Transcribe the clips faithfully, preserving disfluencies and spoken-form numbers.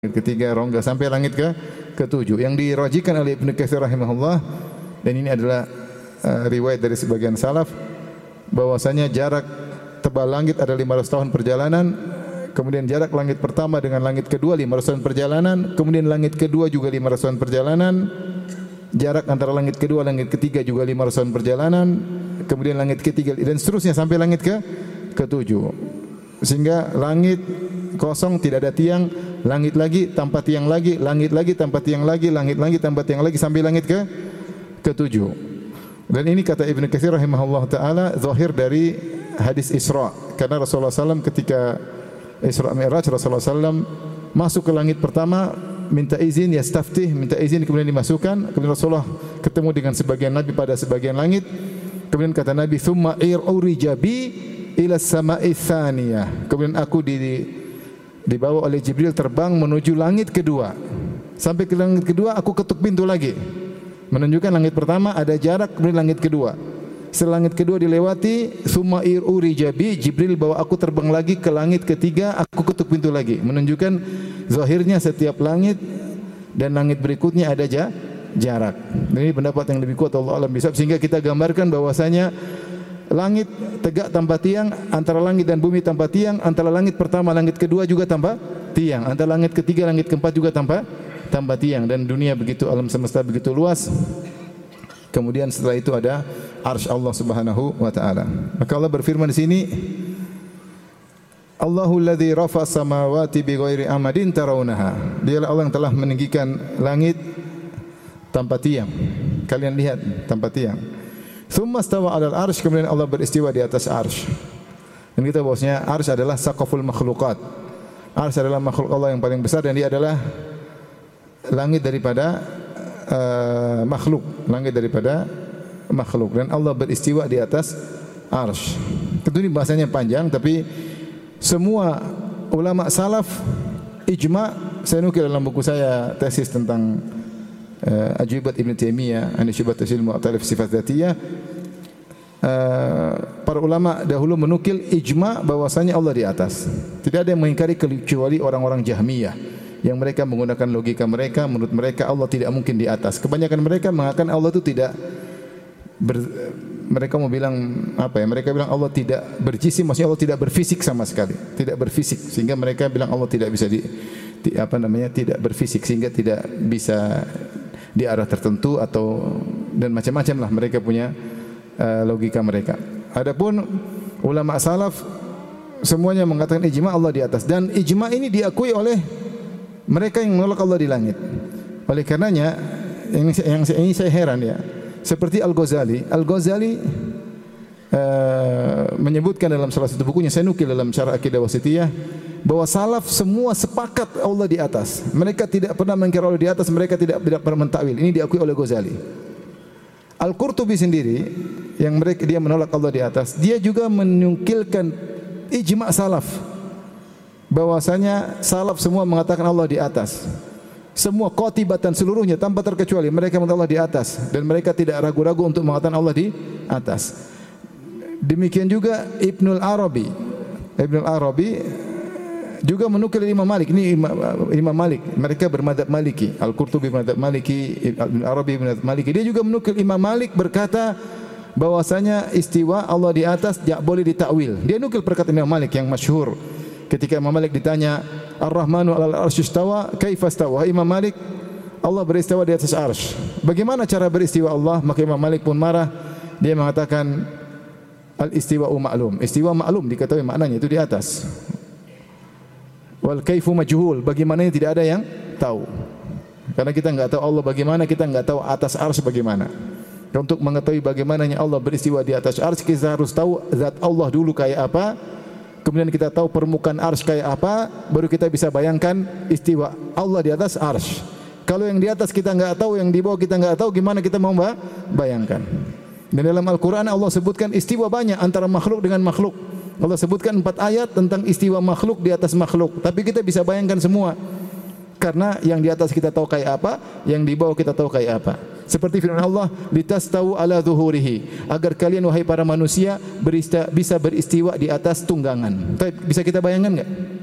langit ketiga, rongga sampai langit ke ketujuh. Yang dirajikan oleh Ibnu Katsir rahimahullah, dan ini adalah uh, riwayat dari sebagian salaf, bahwasanya jarak tebal langit ada lima ratus tahun perjalanan, kemudian jarak langit pertama dengan langit kedua lima ratus tahun perjalanan, kemudian langit kedua juga lima ratus tahun perjalanan, jarak antara langit kedua langit ketiga juga lima ratus tahun perjalanan, kemudian langit ketiga dan seterusnya sampai langit ke ketujuh. Sehingga langit kosong tidak ada tiang, langit lagi tanpa tiang lagi, langit lagi tanpa tiang lagi, langit lagi tanpa tiang lagi sampai langit ke ketujuh. Dan ini kata Ibnu Katsir rahimahullah taala zahir dari hadis Isra, karena Rasulullah sallallahu alaihi wasallam ketika Isra Mi'raj, Rasulullah sallallahu alaihi wasallam masuk ke langit pertama, minta izin, yastaftih, minta izin, kemudian dimasukkan. Kemudian Rasulullah ketemu dengan sebagian nabi pada sebagian langit. Kemudian kata Nabi, "Tsumma ir'urija bi ila sama'i tsaniyah." Kemudian aku di, di, dibawa oleh Jibril terbang menuju langit kedua. Sampai ke langit kedua aku ketuk pintu lagi, menunjukkan langit pertama ada jarak, kemudian langit kedua. Setelah langit kedua dilewati, "Tsumma ir'urija bi," Jibril bawa aku terbang lagi ke langit ketiga, aku ketuk pintu lagi, menunjukkan zahirnya setiap langit dan langit berikutnya ada ja, jarak. Ini pendapat yang lebih kuat, Allah alam bisawab, sehingga kita gambarkan bahwasanya langit tegak tanpa tiang, antara langit dan bumi tanpa tiang, antara langit pertama langit kedua juga tanpa tiang, antara langit ketiga langit keempat juga tanpa tanpa tiang, dan dunia begitu, alam semesta begitu luas. Kemudian setelah itu ada arsy Allah Subhanahu wa taala. Maka Allah berfirman di sini, Allahul ladzi rafa'a samawati bighairi amadin tarawunaha. Dialah Allah yang telah meninggikan langit tanpa tiang. Kalian lihat tanpa tiang. Tsumma stawa 'alal arsy, kemudian Allah beristiwa di atas arsy. Dan kita bahwasanya arsy adalah saqaful makhluqat. Arsy adalah makhluk Allah yang paling besar, dan dia adalah langit daripada uh, makhluk, langit daripada makhluk, dan Allah beristiwa di atas arsy. Tentu ini bahasanya panjang, tapi semua ulama salaf ijma, saya nukil dalam buku saya tesis tentang uh, Ajubat Ibn Taimiyah an syubhat tasil mu'talif sifat dzatiyah. Uh, para ulama dahulu menukil ijma bahwasanya Allah di atas. Tidak ada yang mengingkari kecuali orang-orang Jahmiyah yang mereka menggunakan logika mereka, menurut mereka Allah tidak mungkin di atas. Kebanyakan mereka mengatakan Allah itu tidak ber, mereka mau bilang apa ya? Mereka bilang Allah tidak berjisim, maksudnya Allah tidak berfisik sama sekali, tidak berfisik, sehingga mereka bilang Allah tidak bisa di, di apa namanya? tidak berfisik, sehingga tidak bisa di arah tertentu atau dan macam-macam lah, mereka punya uh, logika mereka. Adapun ulama salaf semuanya mengatakan ijma Allah di atas, dan ijma ini diakui oleh mereka yang menolak Allah di langit. Oleh karenanya yang, yang ini saya heran ya, seperti Al-Ghazali. Al-Ghazali uh, menyebutkan dalam salah satu bukunya, saya nukil dalam Syarah Aqidah Wasithiyah, bahwa salaf semua sepakat Allah di atas. Mereka tidak pernah mengkira Allah di atas, mereka tidak tidak pernah mentakwil. Ini diakui oleh Ghazali. Al-Qurtubi sendiri yang mereka dia menolak Allah di atas, dia juga menukilkan ijma salaf, bahwasanya salaf semua mengatakan Allah di atas. Semua qatibatan seluruhnya tanpa terkecuali mereka mengatakan Allah di atas, dan mereka tidak ragu-ragu untuk mengatakan Allah di atas. Demikian juga Ibnul Arabi. Ibnul Arabi juga menukil Imam Malik. Ini Imam, Imam Malik, mereka bermadzhab Maliki. Al-Qurtubi bermadzhab Maliki, Ibnul Arabi bermadzhab Maliki. Dia juga menukil Imam Malik berkata bahwasanya istiwa Allah di atas tidak boleh ditakwil. Dia nukil perkataan Imam Malik yang masyhur. Ketika Imam Malik ditanya, Ar-Rahmanu 'alal arsy istawa, kaifa istawa? Imam Malik, Allah beristiwa di atas arsy. Bagaimana cara beristiwa Allah? Maka Imam Malik pun marah. Dia mengatakan, al-istiwa'u ma'lum. Istiwa ma'lum diketahui maknanya itu di atas. Wal kaifu majhul, bagaimananya tidak ada yang tahu. Karena kita enggak tahu Allah bagaimana, kita enggak tahu atas arsy bagaimana. Dan untuk mengetahui bagaimananya Allah beristiwa di atas arsy, kita harus tahu zat Allah dulu kayak apa. Kemudian kita tahu permukaan arsy kayak apa, baru kita bisa bayangkan istiwa Allah di atas arsy. Kalau yang di atas kita enggak tahu, yang di bawah kita enggak tahu, gimana kita mau bayangkan? Dan dalam Al-Quran Allah sebutkan istiwa banyak antara makhluk dengan makhluk. Allah sebutkan empat ayat tentang istiwa makhluk di atas makhluk, tapi kita bisa bayangkan semua. Karena yang di atas kita tahu kayak apa, yang di bawah kita tahu kayak apa. Seperti firman Allah, litastawu ala zuhurihi, agar kalian wahai para manusia berista, bisa beristiwa di atas tunggangan. Bisa kita bayangkan enggak?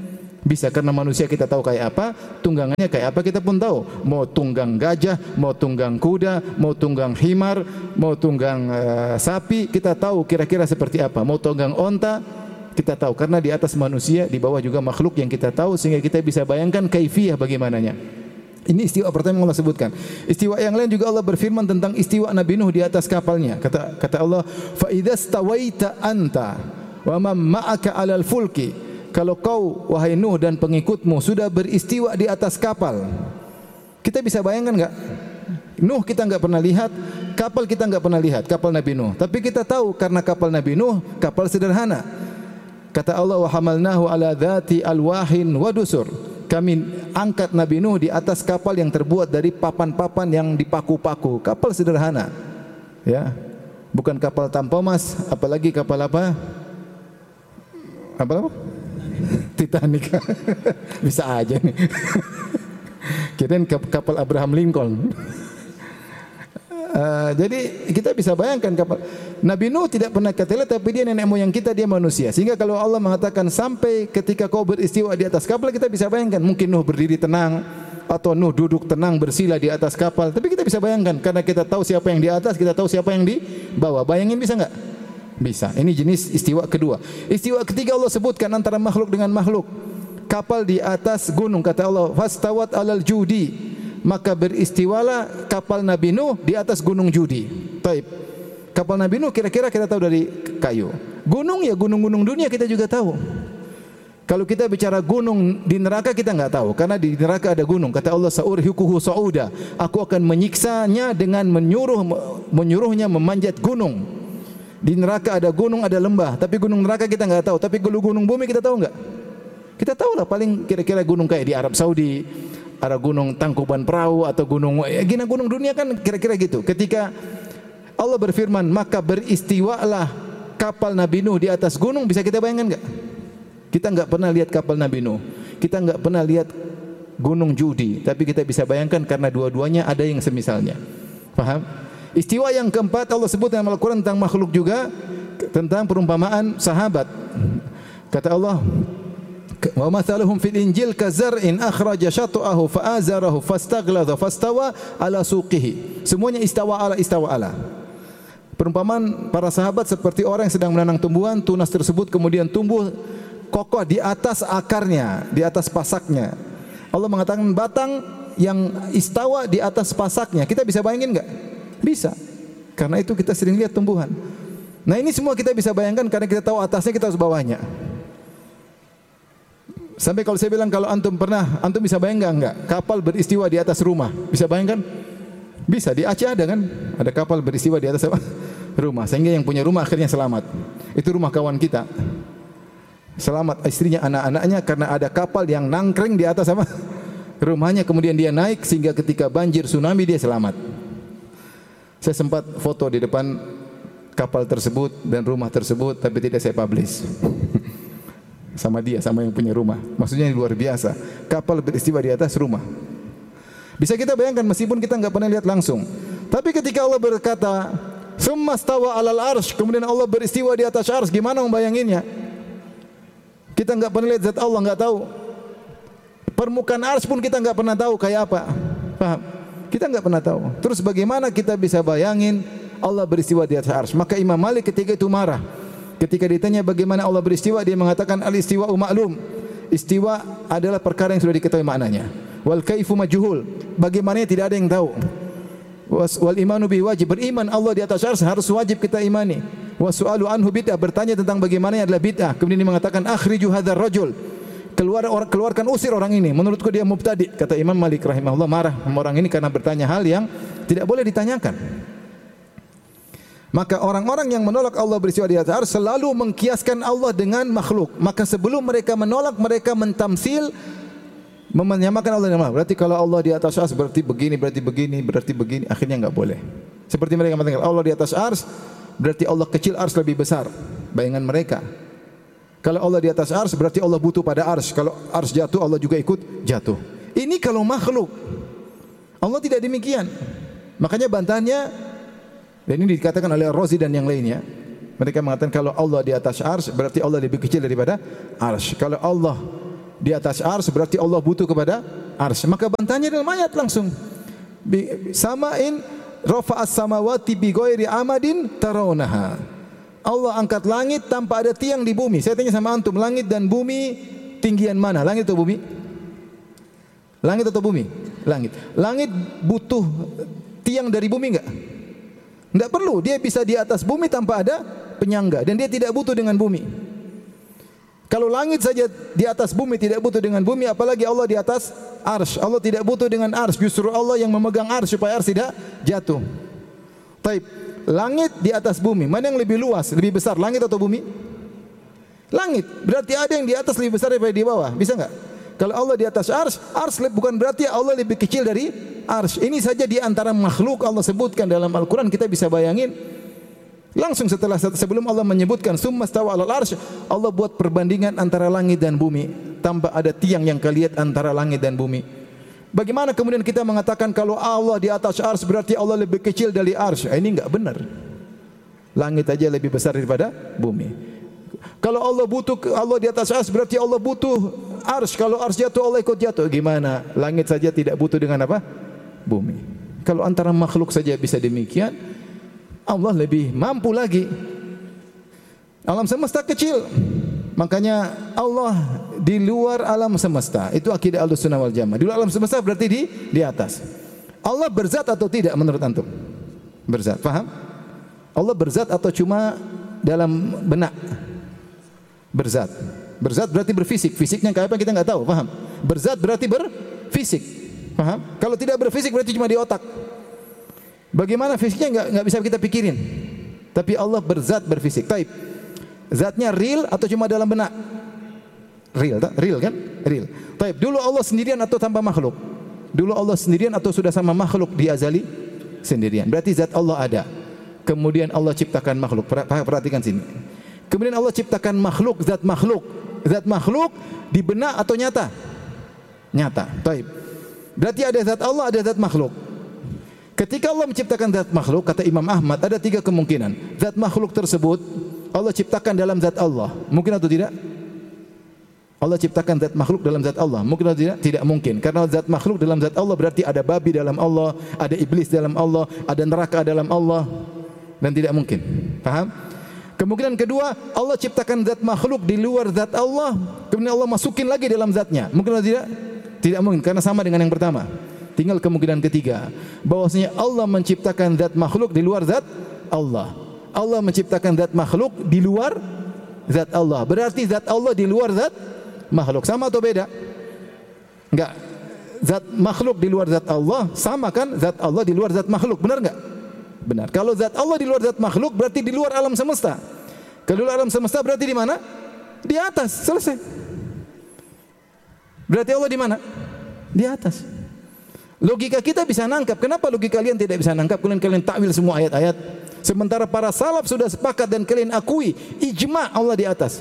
Bisa, karena manusia kita tahu kayak apa, tunggangannya kayak apa kita pun tahu. Mau tunggang gajah, mau tunggang kuda, mau tunggang himar, mau tunggang uh, sapi, kita tahu kira-kira seperti apa. Mau tunggang onta, kita tahu. Karena di atas manusia, di bawah juga makhluk yang kita tahu, sehingga kita bisa bayangkan kaifiyah bagaimananya. Ini istiwa pertama yang Allah sebutkan. Istiwa yang lain juga Allah berfirman tentang istiwa Nabi Nuh di atas kapalnya. Kata kata Allah, fa idza stawaita anta wa man ma'aka 'alal fulki. Kalau kau wahai Nuh dan pengikutmu sudah beristiwa di atas kapal. Kita bisa bayangkan enggak? Nuh kita enggak pernah lihat, kapal kita enggak pernah lihat, kapal Nabi Nuh. Tapi kita tahu karena kapal Nabi Nuh kapal sederhana. Kata Allah, wa hamalnahu ala dzati alwahin wa dusur. Kami angkat Nabi Nuh di atas kapal yang terbuat dari papan-papan yang dipaku-paku. Kapal sederhana. Ya. Bukan kapal Tampomas, apalagi kapal apa? Apa apa? Titanic. Bisa aja nih. Kirain kapal Abraham Lincoln. Uh, jadi kita bisa bayangkan kapal Nabi Nuh tidak pernah ke toilet, tapi dia nenek moyang kita, dia manusia. Sehingga kalau Allah mengatakan sampai ketika kau beristiwa di atas kapal, kita bisa bayangkan mungkin Nuh berdiri tenang atau Nuh duduk tenang bersila di atas kapal. Tapi kita bisa bayangkan karena kita tahu siapa yang di atas, kita tahu siapa yang di bawah. Bayangin bisa enggak? Bisa. Ini jenis istiwa kedua. Istiwa ketiga Allah sebutkan antara makhluk dengan makhluk. Kapal di atas gunung, kata Allah, fastawat alal judi. Maka beristiwalah kapal Nabi Nuh di atas gunung Judi. Taib. Kapal Nabi Nuh kira-kira kita tahu dari kayu. Gunung ya gunung-gunung dunia kita juga tahu. Kalau kita bicara gunung di neraka kita enggak tahu, karena di neraka ada gunung. Kata Allah, saurhiquhu sauda. Aku akan menyiksanya dengan menyuruh menyuruhnya memanjat gunung. Di neraka ada gunung, ada lembah, tapi gunung neraka kita enggak tahu. Tapi gunung gunung bumi kita tahu enggak? Kita tahu lah paling kira-kira gunung kayak di Arab Saudi, ada gunung Tangkuban Perahu atau gunung ya gina gunung dunia kan kira-kira gitu. Ketika Allah berfirman, maka beristiwalah kapal Nabi Nuh di atas gunung, bisa kita bayangkan enggak? Kita enggak pernah lihat kapal Nabi Nuh. Kita enggak pernah lihat gunung Judi, tapi kita bisa bayangkan karena dua-duanya ada yang semisalnya. Paham? Istiwa yang keempat Allah sebut dalam Al-Quran tentang makhluk juga, tentang perumpamaan sahabat. Kata Allah, wa mathaluhum fil injil kazar'in akhraja syat'ahu fa'azarahu fastaghladha fastawa ala suqihi. Semuanya istawa ala istawa ala. Perumpamaan para sahabat seperti orang yang sedang menanam tumbuhan, tunas tersebut kemudian tumbuh kokoh di atas akarnya, di atas pasaknya. Allah mengatakan batang yang istawa di atas pasaknya. Kita bisa bayangin enggak? Bisa. Karena itu kita sering lihat tumbuhan. Nah, ini semua kita bisa bayangkan karena kita tahu atasnya, kita harus bawahnya. Sampai kalau saya bilang kalau antum pernah, antum bisa bayangkan enggak kapal beristiwa di atas rumah? Bisa bayangkan? Bisa. Di Aceh ada kan? Ada kapal beristiwa di atas apa? Rumah. Sehingga yang punya rumah akhirnya selamat. Itu rumah kawan kita. Selamat istrinya, anak-anaknya karena ada kapal yang nangkring di atas apa? Rumahnya, kemudian dia naik sehingga ketika banjir tsunami dia selamat. Saya sempat foto di depan kapal tersebut dan rumah tersebut, tapi tidak saya publish. Sama dia, sama yang punya rumah. Maksudnya ini luar biasa. Kapal beristiwa di atas rumah. Bisa kita bayangkan meskipun kita enggak pernah lihat langsung. Tapi ketika Allah berkata, "Tsumma stawa 'alal arsy," kemudian Allah beristiwa di atas arsy, gimana membayanginnya? Kita enggak pernah lihat zat Allah, enggak tahu. Permukaan arsy pun kita enggak pernah tahu kayak apa. Paham? Kita enggak pernah tahu. Terus bagaimana kita bisa bayangin Allah beristiwa di atas arsy? Maka Imam Malik ketika itu marah. Ketika ditanya bagaimana Allah beristiwa, dia mengatakan al-istiwa'u ma'lum. Istiwa adalah perkara yang sudah diketahui maknanya. Wal kaifu majhul. Bagaimananya tidak ada yang tahu. Wal imanu bi wajib. Beriman Allah di atas arsy harus wajib kita imani. Wa su'alu anhu bid'ah. Bertanya tentang bagaimananya adalah bid'ah. Kemudian dia mengatakan akhriju hadzal rajul. Keluar orang, keluarkan usir orang ini. Menurutku dia mubtadi. Kata Imam Malik rahimahullah, marah sama orang ini karena bertanya hal yang tidak boleh ditanyakan. Maka orang-orang yang menolak Allah beristiwa di atas arsy selalu mengkiaskan Allah dengan makhluk. Maka sebelum mereka menolak, mereka mentamsil, menyamakan Allah dengan makhluk. Berarti kalau Allah di atas arsy berarti begini, berarti begini, berarti begini. Akhirnya enggak boleh. Seperti mereka mengatakan Allah di atas arsy berarti Allah kecil, arsy lebih besar. Bayangan mereka. Kalau Allah di atas arsy berarti Allah butuh pada arsy. Kalau arsy jatuh Allah juga ikut jatuh. Ini kalau makhluk. Allah tidak demikian. Makanya bantahannya, dan ini dikatakan oleh Ar-Razi dan yang lainnya. Mereka mengatakan kalau Allah di atas arsy berarti Allah lebih kecil daripada arsy. Kalau Allah di atas arsy, berarti Allah butuh kepada arsy. Maka bantahnya dalam ayat langsung. Samain rafa'as samawati bi ghairi amadin tarawnaha. Allah angkat langit tanpa ada tiang di bumi. Saya tanya sama antum, langit dan bumi tinggian mana? Langit atau bumi? Langit atau bumi? Langit. Langit butuh tiang dari bumi enggak? Enggak perlu. Dia bisa di atas bumi tanpa ada penyangga dan dia tidak butuh dengan bumi. Kalau langit saja di atas bumi tidak butuh dengan bumi, apalagi Allah di atas arsy. Allah tidak butuh dengan arsy. Justru Allah yang memegang arsy supaya arsy tidak jatuh. Taib. Langit di atas bumi, mana yang lebih luas, lebih besar, langit atau bumi? Langit. Berarti ada yang di atas lebih besar daripada di bawah. Bisa enggak? Kalau Allah di atas arsy, arsy bukan berarti Allah lebih kecil dari arsy. Ini saja di antara makhluk Allah sebutkan dalam Al-Quran, kita bisa bayangin. Langsung setelah sebelum Allah menyebutkan summa stawa 'alal arsy, Allah buat perbandingan antara langit dan bumi tanpa ada tiang yang kalian antara langit dan bumi. Bagaimana kemudian kita mengatakan kalau Allah di atas arsy berarti Allah lebih kecil dari arsy? Ini enggak benar. Langit aja lebih besar daripada bumi. Kalau Allah butuh Allah di atas arsy berarti Allah butuh arsy. Kalau arsy jatuh Allah ikut jatuh. Gimana? Langit saja tidak butuh dengan apa? Bumi. Kalau antara makhluk saja bisa demikian, Allah lebih mampu lagi. Alam semesta kecil. Makanya Allah di luar alam semesta. Itu akidah Ahlussunnah wal Jamaah. Di luar alam semesta berarti di di atas. Allah berzat atau tidak menurut antum? Berzat. Paham? Allah berzat atau cuma dalam benak? Berzat. Berzat berarti berfisik. Fisiknya kayak apa kita enggak tahu. Paham? Berzat berarti berfisik. Paham? Kalau tidak berfisik berarti cuma di otak. Bagaimana fisiknya enggak enggak bisa kita pikirin. Tapi Allah berzat berfisik. Taib. Zatnya real atau cuma dalam benak? Real, tak? Real kan? Real. Taib. Dulu Allah sendirian atau tanpa makhluk? Dulu Allah sendirian atau sudah sama makhluk di azali? Sendirian. Berarti zat Allah ada. Kemudian Allah ciptakan makhluk. Perhatikan sini. Kemudian Allah ciptakan makhluk, zat makhluk. Zat makhluk di benak atau nyata? Nyata. Taib. Berarti ada zat Allah, ada zat makhluk. Ketika Allah menciptakan zat makhluk, kata Imam Ahmad, ada tiga kemungkinan. Zat makhluk tersebut Allah ciptakan dalam zat Allah. Mungkin atau tidak? Allah ciptakan zat makhluk dalam zat Allah. Mungkin atau tidak? Tidak mungkin. Karena zat makhluk dalam zat Allah berarti ada babi dalam Allah, ada iblis dalam Allah, ada neraka dalam Allah. Dan tidak mungkin. Paham? Kemungkinan kedua, Allah ciptakan zat makhluk di luar zat Allah, kemudian Allah masukin lagi dalam zatnya. Mungkin atau tidak? Tidak mungkin, karena sama dengan yang pertama. Tinggal kemungkinan ketiga, bahwasanya Allah menciptakan zat makhluk di luar zat Allah. Allah menciptakan zat makhluk di luar zat Allah. Berarti zat Allah di luar zat makhluk. Sama atau beda? Enggak. Zat makhluk di luar zat Allah sama kan zat Allah di luar zat makhluk. Benar enggak? Benar. Kalau zat Allah di luar zat makhluk berarti di luar alam semesta. Kalau di luar alam semesta berarti di mana? Di atas. Selesai. Berarti Allah di mana? Di atas. Logika kita bisa nangkap. Kenapa logika kalian tidak bisa nangkap? Kalian kalian takwil semua ayat-ayat. Sementara para salaf sudah sepakat dan kalian akui ijma' Allah di atas.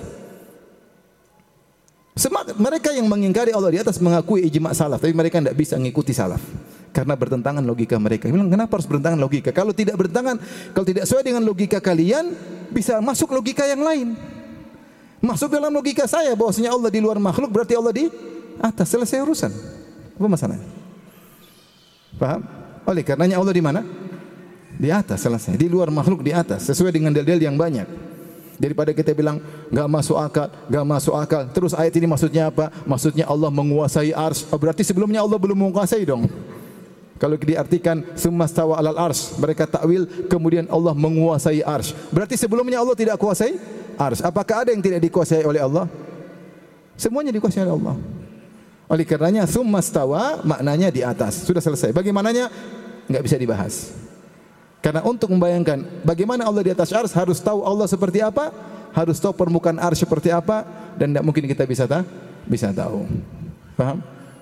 Semangat mereka yang mengingkari Allah di atas mengakui ijma' salaf, tapi mereka tidak bisa mengikuti salaf karena bertentangan logika mereka. Bilang kenapa harus bertentangan logika? Kalau tidak bertentangan, kalau tidak sesuai dengan logika kalian, bisa masuk logika yang lain. Masuk dalam logika saya bahwasanya Allah di luar makhluk berarti Allah di atas. Selesai urusan. Apa masalahnya? Paham? Oleh karenanya Allah di mana? Di atas, selesai. Di luar makhluk di atas, sesuai dengan dalil yang banyak. Daripada kita bilang enggak masuk akal, enggak masuk akal. Terus ayat ini maksudnya apa? Maksudnya Allah menguasai arsy. Oh, berarti sebelumnya Allah belum menguasai dong. Kalau diartikan summa stawa 'alal arsy, mereka takwil kemudian Allah menguasai arsy. Berarti sebelumnya Allah tidak kuasai arsy. Apakah ada yang tidak dikuasai oleh Allah? Semuanya dikuasai oleh Allah. Oleh karenanya summa stawa maknanya di atas. Sudah selesai. Bagaimananya enggak bisa dibahas. Karena untuk membayangkan bagaimana Allah di atas arsy harus tahu Allah seperti apa, harus tahu permukaan arsy seperti apa, dan tidak mungkin kita bisa tahu, bisa tahu. Paham?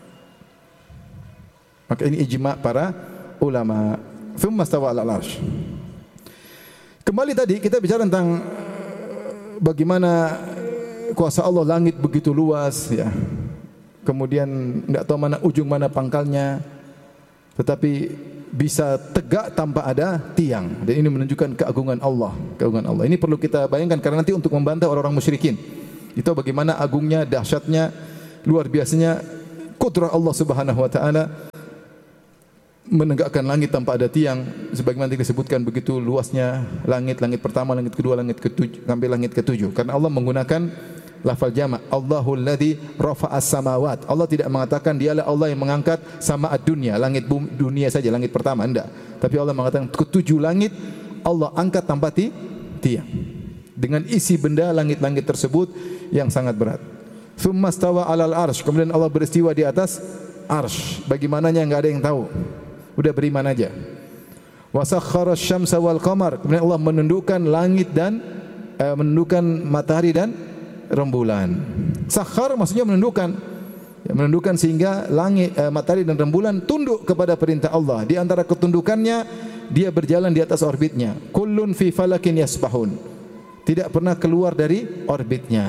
Maka ini ijma' para ulama. Tsumma stawa 'alal arsy. Kembali tadi kita bicara tentang bagaimana kuasa Allah, langit begitu luas ya. Kemudian enggak tahu mana ujung mana pangkalnya. Tetapi bisa tegak tanpa ada tiang, dan ini menunjukkan keagungan Allah, keagungan Allah. Ini perlu kita bayangkan karena nanti untuk membantah orang-orang musyrikin. Itu bagaimana agungnya, dahsyatnya luar biasanya kudrah Allah Subhanahu wa taala menegakkan langit tanpa ada tiang, sebagaimana disebutkan begitu luasnya langit, langit pertama, langit kedua, langit ketujuh sampai langit ketujuh. Karena Allah menggunakan lafal jamak. Allahul ladzi rafa'as samawat. Allah tidak mengatakan dialah Allah yang mengangkat sama'ad dunia, langit bumi, dunia saja, langit pertama, enggak. Tapi Allah mengatakan ketujuh langit Allah angkat tanpa ti, tiang. Dengan isi benda langit-langit tersebut yang sangat berat. Tsumma stawa 'alal arsy. Kemudian Allah beristiwa di atas arsy. Bagaimananya enggak ada yang tahu. Udah beriman aja. Wa sakhkhara asy-syamsa wal qamar. Kemudian Allah menundukkan langit dan eh, menundukkan matahari dan rembulan. Sakhkhar maksudnya menundukkan. Ya, menundukkan sehingga langit, eh, matahari dan rembulan tunduk kepada perintah Allah. Di antara ketundukannya dia berjalan di atas orbitnya. Kullun fi falakin yasbahun. Tidak pernah keluar dari orbitnya.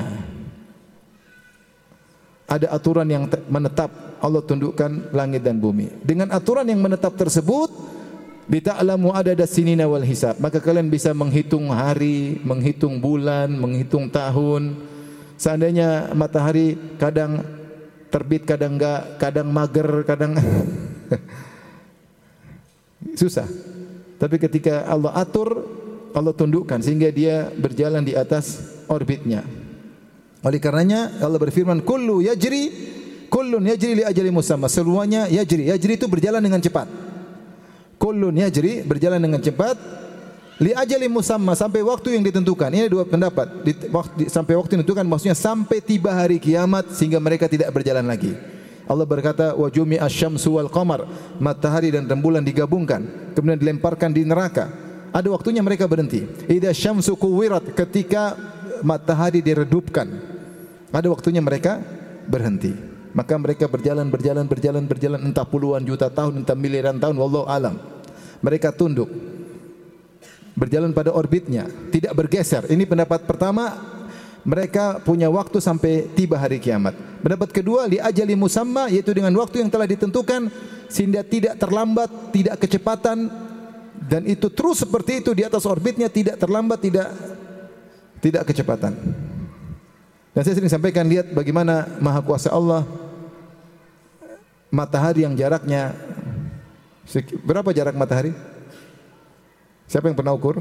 Ada aturan yang menetap, Allah tundukkan langit dan bumi. Dengan aturan yang menetap tersebut, lita'lamu adada sinina wal hisab, maka kalian bisa menghitung hari, menghitung bulan, menghitung tahun. Seandainya matahari kadang terbit, kadang enggak, kadang mager, kadang susah. Tapi ketika Allah atur, Allah tundukkan sehingga dia berjalan di atas orbitnya. Oleh karenanya Allah berfirman, kullu yajri, kullun yajri li ajali musamma. Semuanya yajri. Yajri itu berjalan dengan cepat. Kullun yajri, berjalan dengan cepat, li ajali musamma, sampai waktu yang ditentukan. Ini dua pendapat. Di, waktu, sampai waktu yang ditentukan maksudnya sampai tiba hari kiamat sehingga mereka tidak berjalan lagi. Allah berkata, wa jumi'a asy-syamsu wal qamar. Matahari dan rembulan digabungkan, kemudian dilemparkan di neraka. Ada waktunya mereka berhenti. Idza syamsu kuwirat, ketika matahari diredupkan, ada waktunya mereka berhenti. Maka mereka berjalan, berjalan, berjalan, berjalan entah puluhan juta tahun, entah miliaran tahun, wallahu alam. Mereka tunduk, berjalan pada orbitnya, tidak bergeser. Ini pendapat pertama, mereka punya waktu sampai tiba hari kiamat. Pendapat kedua, li ajali musamma, yaitu dengan waktu yang telah ditentukan sehingga tidak terlambat, tidak kecepatan, dan itu terus seperti itu di atas orbitnya, tidak terlambat, tidak tidak kecepatan. Dan saya sering sampaikan, lihat bagaimana maha kuasa Allah. Matahari yang jaraknya berapa jarak matahari? Siapa yang pernah ukur?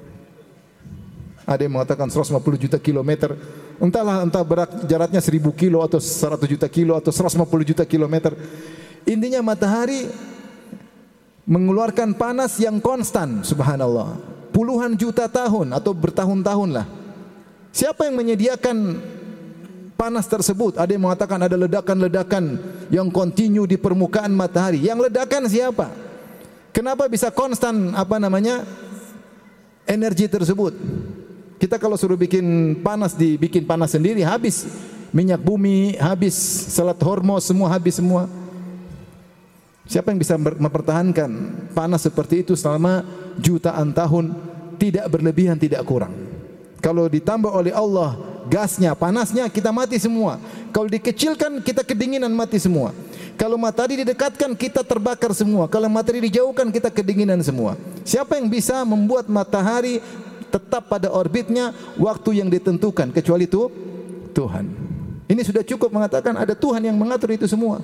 Ada yang mengatakan seratus lima puluh juta kilometer. Entahlah, entah berat jaraknya seribu kilo atau seratus juta kilo atau seratus lima puluh juta kilometer. Intinya matahari mengeluarkan panas yang konstan, subhanallah. Puluhan juta tahun atau bertahun-tahun lah. Siapa yang menyediakan panas tersebut? Ada yang mengatakan ada ledakan-ledakan yang kontinu di permukaan matahari. Yang ledakan siapa? Kenapa bisa konstan apa namanya energi tersebut? Kita kalau suruh bikin panas, dibikin panas sendiri habis. Minyak bumi habis, selat Hormuz semua habis semua. Siapa yang bisa mempertahankan panas seperti itu selama jutaan tahun, tidak berlebihan, tidak kurang? Kalau ditambah oleh Allah gasnya, panasnya, kita mati semua. Kalau dikecilkan, kita kedinginan, mati semua. Kalau matahari didekatkan, kita terbakar semua. Kalau matahari dijauhkan, kita kedinginan semua. Siapa yang bisa membuat matahari tetap pada orbitnya waktu yang ditentukan kecuali itu Tuhan. Ini sudah cukup mengatakan ada Tuhan yang mengatur itu semua.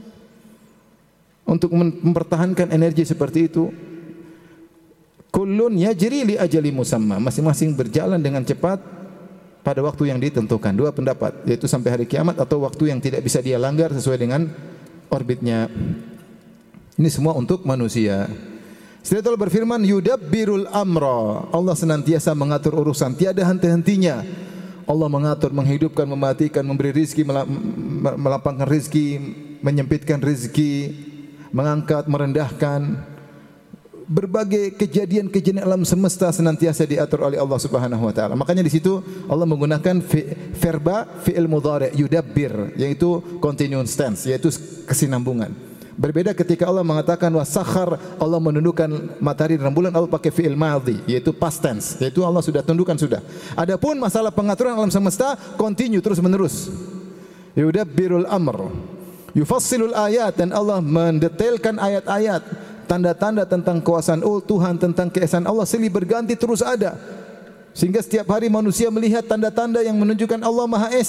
Untuk mempertahankan energi seperti itu, kullun yajri li ajali musamma, masing-masing berjalan dengan cepat pada waktu yang ditentukan. Dua pendapat, yaitu sampai hari kiamat atau waktu yang tidak bisa dia langgar sesuai dengan orbitnya. Ini semua untuk manusia. Setelah Allah berfirman, yudabbirul amra, Allah senantiasa mengatur urusan, tiada henti-hentinya. Allah mengatur, menghidupkan, mematikan, memberi rizki, melapangkan rizki, menyempitkan rizki, mengangkat, merendahkan. Berbagai kejadian-kejadian alam semesta senantiasa diatur oleh Allah Subhanahu wa taala. Makanya di situ Allah menggunakan fi, verba fi'il mudhari' yudabbir, yaitu continuous tense, yaitu kesinambungan. Berbeda ketika Allah mengatakan wasakhar, Allah menundukkan matahari dan rembulan, Allah pakai fi'il madhi, yaitu past tense, yaitu Allah sudah tundukkan sudah. Adapun masalah pengaturan alam semesta continue, terus menerus. Yudabbirul amr, yufassilul ayat, dan Allah mendetailkan ayat-ayat, tanda-tanda tentang kuasaan Allah, Tuhan, tentang keesaan Allah silih berganti terus ada. Sehingga setiap hari manusia melihat tanda-tanda yang menunjukkan Allah Maha Esa.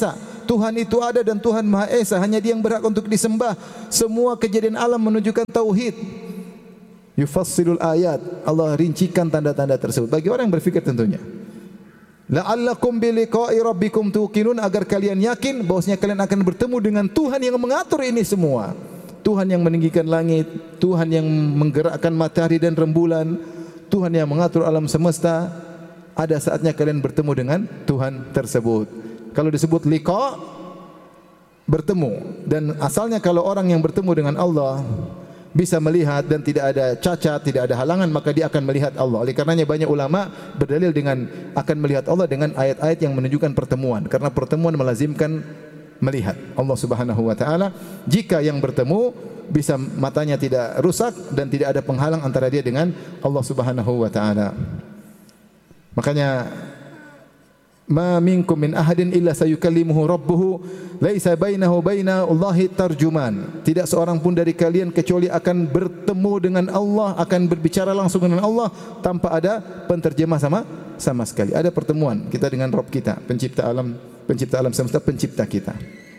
Tuhan itu ada dan Tuhan Maha Esa, hanya Dia yang berhak untuk disembah. Semua kejadian alam menunjukkan tauhid. Yufassilul ayat, Allah rincikan tanda-tanda tersebut bagi orang yang berfikir tentunya. La'allakum biliqa'i rabbikum tuqinun, agar kalian yakin bahwasanya kalian akan bertemu dengan Tuhan yang mengatur ini semua. Tuhan yang meninggikan langit, Tuhan yang menggerakkan matahari dan rembulan, Tuhan yang mengatur alam semesta. Ada saatnya kalian bertemu dengan Tuhan tersebut. Kalau disebut liqa, bertemu. Dan asalnya kalau orang yang bertemu dengan Allah bisa melihat dan tidak ada cacat, tidak ada halangan, maka dia akan melihat Allah. Oleh karenanya banyak ulama berdalil dengan akan melihat Allah dengan ayat-ayat yang menunjukkan pertemuan, karena pertemuan melazimkan melihat Allah Subhanahu wa taala. Jika yang bertemu bisa matanya tidak rusak dan tidak ada penghalang antara dia dengan Allah Subhanahu wa taala. Makanya ma minkum min ahadin illa sayukallimuhu rabbuhu laisa bainahu baina Allahi tarjuman. Tidak seorang pun dari kalian kecuali akan bertemu dengan Allah, akan berbicara langsung dengan Allah tanpa ada penterjemah sama sama sekali. Ada pertemuan kita dengan Rabb kita, pencipta alam, pencipta alam semesta, pencipta kita.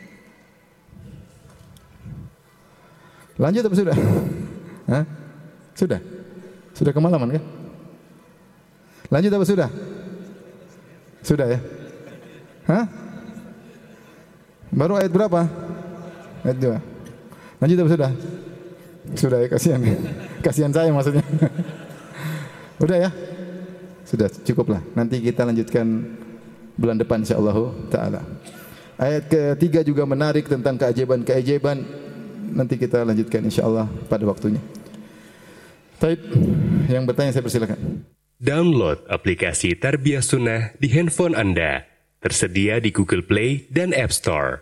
Lanjut apa sudah? Hah? Sudah? Sudah kemalaman kan? Lanjut apa sudah? Sudah ya? Hah? Baru ayat berapa? Ayat dua. Lanjut apa sudah? Sudah ya, kasihan. Kasihan saya maksudnya. Udah ya? Sudah, cukuplah. Nanti kita lanjutkan bulan depan insyaallah taala. Ayat ketiga juga menarik tentang keajaiban-keajaiban. Nanti kita lanjutkan insyaallah pada waktunya. Baik, yang bertanya saya persilakan. Download aplikasi Tarbiyah Sunnah di handphone Anda. Tersedia di Google Play dan App Store.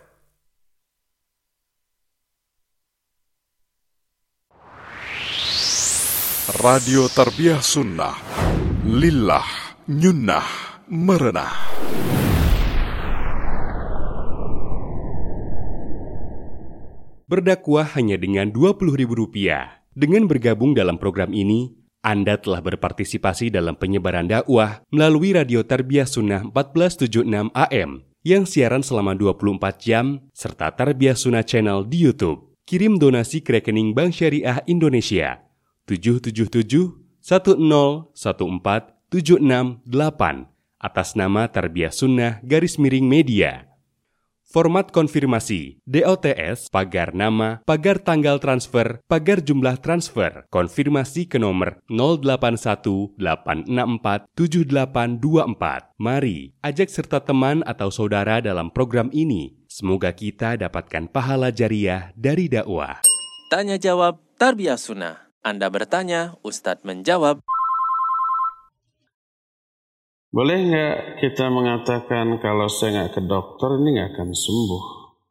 Radio Tarbiyah Sunnah. Lillah nyunnah merenah. Berdakwah hanya dengan dua puluh ribu rupiah. Dengan bergabung dalam program ini, Anda telah berpartisipasi dalam penyebaran dakwah melalui Radio Tarbiyah Sunnah empat belas tujuh puluh enam A M yang siaran selama dua puluh empat jam serta Tarbiyah Sunnah Channel di YouTube. Kirim donasi ke rekening Bank Syariah Indonesia tujuh tujuh tujuh satu nol satu empat tujuh enam delapan atas nama Tarbiyah Sunnah garis miring media. Format konfirmasi, D O T S, pagar nama, pagar tanggal transfer, pagar jumlah transfer, konfirmasi ke nomor nol delapan satu delapan enam empat tujuh delapan dua empat. Mari, ajak serta teman atau saudara dalam program ini. Semoga kita dapatkan pahala jariah dari dakwah. Tanya jawab Tarbiyah Sunnah. Anda bertanya, Ustadz menjawab. Boleh nggak kita mengatakan kalau saya nggak ke dokter ini nggak akan sembuh?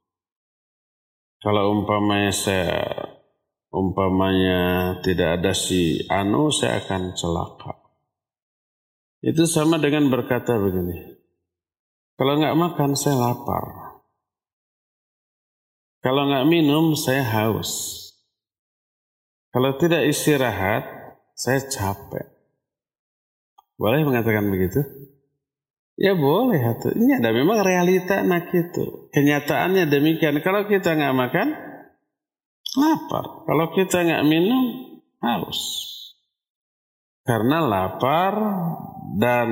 Kalau umpamanya saya umpamanya tidak ada si anu, saya akan celaka. Itu sama dengan berkata begini, kalau nggak makan saya lapar, kalau nggak minum saya haus, kalau tidak istirahat saya capek. Boleh mengatakan begitu? Ya boleh. Ini ada memang realita anak itu. Kenyataannya demikian. Kalau kita nggak makan, lapar. Kalau kita nggak minum, haus. Karena lapar dan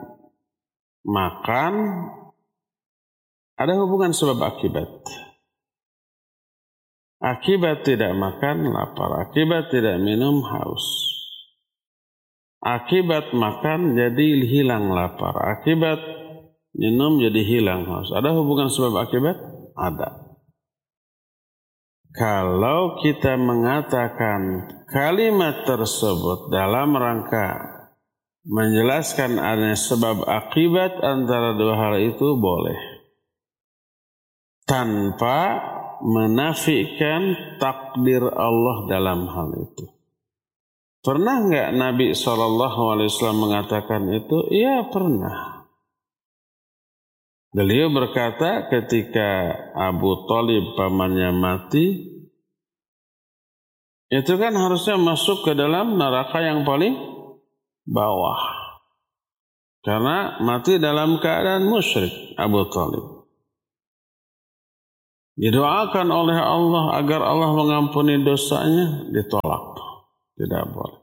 makan ada hubungan sebab akibat. Akibat tidak makan, lapar. Akibat tidak minum, haus. Akibat makan jadi hilang lapar. Akibat minum jadi hilang haus. Ada hubungan sebab akibat? Ada. Kalau kita mengatakan kalimat tersebut dalam rangka menjelaskan adanya sebab akibat antara dua hal itu boleh. Tanpa menafikan takdir Allah dalam hal itu. Pernah nggak Nabi shallallahu alaihi wasallam mengatakan itu? Iya pernah. Beliau berkata ketika Abu Thalib pamannya mati, itu kan harusnya masuk ke dalam neraka yang paling bawah. Karena mati dalam keadaan musyrik Abu Thalib. didoakan oleh Allah agar Allah mengampuni dosanya, ditolak. Tidak boleh.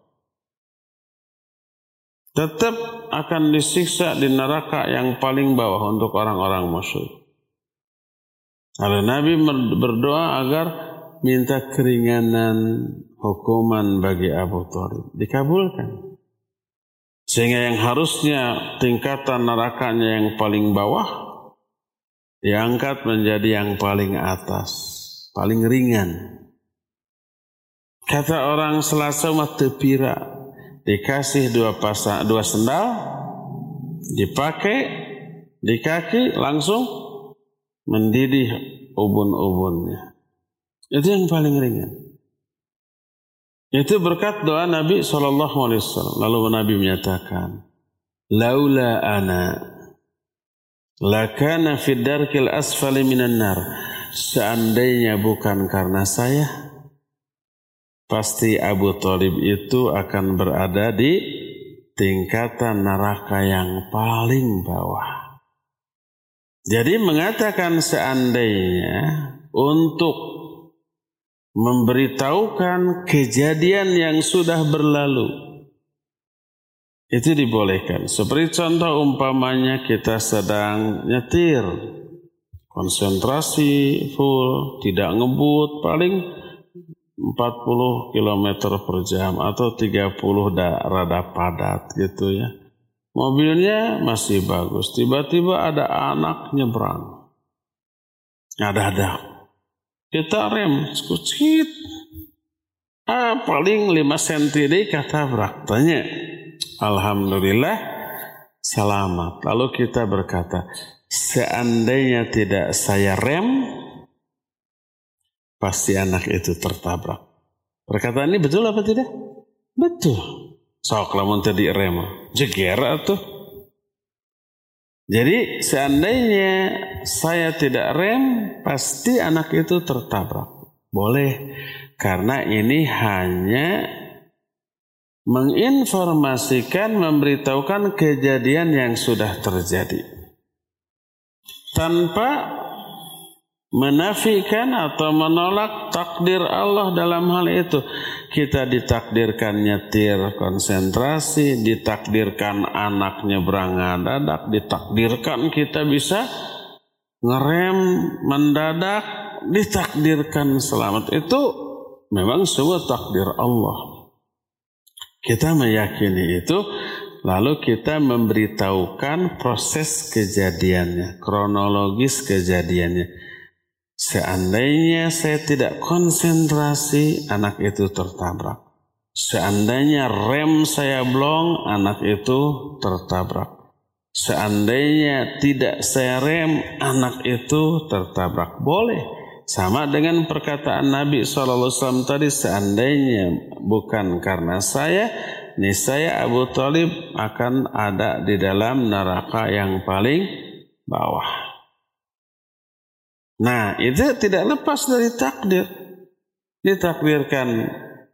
Tetap akan disiksa di neraka yang paling bawah untuk orang-orang musyrik. Lalu Nabi berdoa agar minta keringanan hukuman bagi Abu Thalib. Dikabulkan. Sehingga yang harusnya tingkatan nerakanya yang paling bawah diangkat menjadi yang paling atas, paling ringan. Kata orang Selasa mah teu pira, dikasih dua pasang dua sendal, dipakai di kaki langsung mendidih ubun-ubunnya. Itu yang paling ringan. Itu berkat doa Nabi shallallahu alaihi wasallam. Lalu Nabi menyatakan, laula ana lakana fid darkil asfali minan nar. Seandainya bukan karena saya, pasti Abu Thalib itu akan berada di tingkatan neraka yang paling bawah. Jadi mengatakan seandainya untuk memberitahukan kejadian yang sudah berlalu itu dibolehkan. Seperti contoh umpamanya kita sedang nyetir, konsentrasi full, tidak ngebut, paling empat puluh kilometer per jam atau tiga puluh da, rada padat gitu ya. Mobilnya masih bagus, tiba-tiba ada anak nyebrang. Ada-ada. Kita rem, skucit. Ah, paling lima sentimeter deh kata beratnya. Alhamdulillah, selamat. Lalu kita berkata, seandainya tidak saya rem, pasti anak itu tertabrak. Perkataan ini betul apa tidak? Betul. Sok lamun tadi rem, jeger atuh. Jadi seandainya saya tidak rem, pasti anak itu tertabrak. Boleh, karena ini hanya menginformasikan, memberitahukan kejadian yang sudah terjadi. Tanpa menafikan atau menolak takdir Allah dalam hal itu. Kita ditakdirkan nyetir konsentrasi, ditakdirkan anak nyebrang dadak, ditakdirkan kita bisa ngerem mendadak, ditakdirkan selamat. Itu memang sebuah takdir Allah. Kita meyakini itu, lalu kita memberitahukan proses kejadiannya, kronologis kejadiannya. Seandainya saya tidak konsentrasi, anak itu tertabrak. Seandainya rem saya blong, anak itu tertabrak. Seandainya tidak saya rem, anak itu tertabrak. Boleh. Sama dengan perkataan Nabi shallallahu alaihi wasallam tadi, seandainya bukan karena saya, niscaya Abu Thalib akan ada di dalam neraka yang paling bawah. Nah, itu tidak lepas dari takdir. Ditakdirkan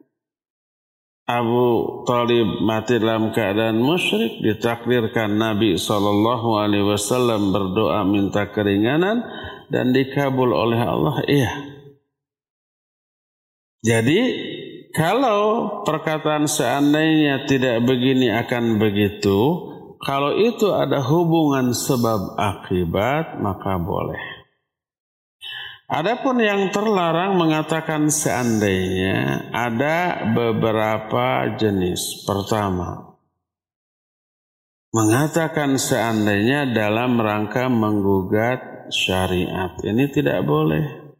Abu Thalib mati dalam keadaan musyrik, ditakdirkan Nabi shallallahu alaihi wasallam berdoa minta keringanan dan dikabul oleh Allah. Iya. Jadi kalau perkataan seandainya tidak begini akan begitu, kalau itu ada hubungan sebab akibat, maka boleh. Adapun yang terlarang mengatakan seandainya, ada beberapa jenis. Pertama, mengatakan seandainya dalam rangka menggugat syariat. Ini tidak boleh.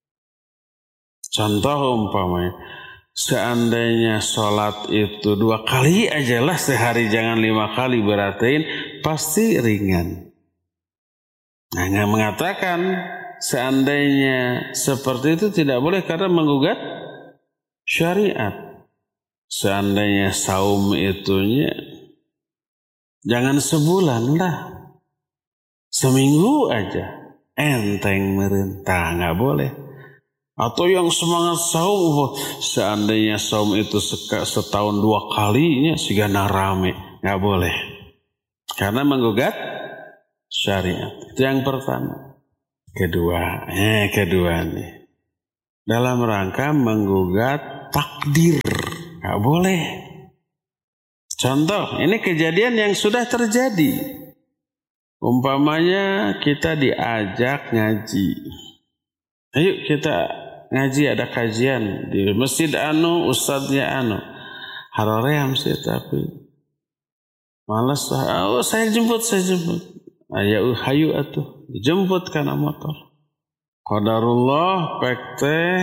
Contoh umpamanya, seandainya sholat itu dua kali aja lah sehari, jangan lima kali, beratain pasti ringan. Nah, nggak mengatakan seandainya seperti itu tidak boleh karena menggugat syariat. Seandainya saum itunya jangan sebulan lah, seminggu aja, enteng merentah, nggak boleh. Atau yang semangat saum, seandainya saum itu setahun dua kalinya sigana rame, nggak boleh, karena menggugat syariat. Itu yang pertama. kedua, eh kedua nih. Dalam rangka menggugat takdir. Gak boleh. Contoh, ini kejadian yang sudah terjadi. Umpamanya kita diajak ngaji. Ayo kita ngaji, ada kajian di masjid anu, ustadznya anu. Haroream sih tapi malas. Oh saya jemput, saya jemput. Ayo hayu atuh, dijemput karena motor. Qadarullah pek teh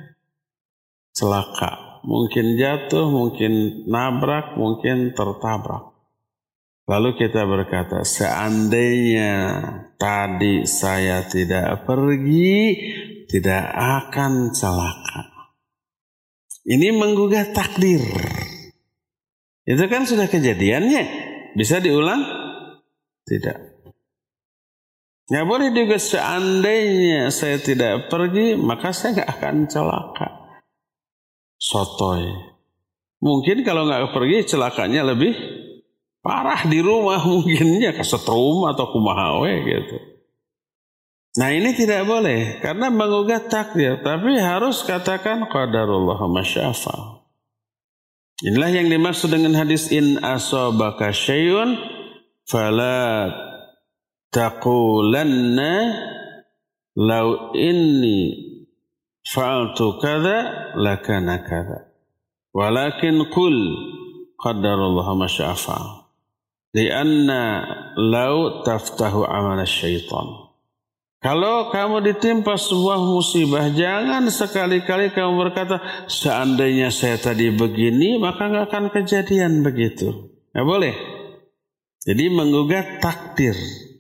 celaka. Mungkin jatuh, mungkin nabrak, mungkin tertabrak. Lalu kita berkata, seandainya tadi saya tidak pergi, tidak akan celaka. Ini menggugah takdir. Itu kan sudah kejadiannya. Bisa diulang? Tidak. Nggak boleh juga seandainya saya tidak pergi, maka saya nggak akan celaka. Sotoy. Mungkin kalau nggak pergi, celakanya lebih parah di rumah mungkinnya, kesetrum atau kumahawe gitu. Nah ini tidak boleh, karena menggugah takdir. Tapi harus katakan qadarullah masyafa. Inilah yang dimaksud dengan hadis in asabaka syai'un fala taqulanna law inni fa'altu kadza lakana kadza walakin qul qadarullah ma syaa lianna law taftahu amal syaitan. Kalau kamu ditimpa sebuah musibah, jangan sekali-kali kamu berkata seandainya saya tadi begini maka nggak akan kejadian begitu. Nggak boleh. Jadi menggugat takdir,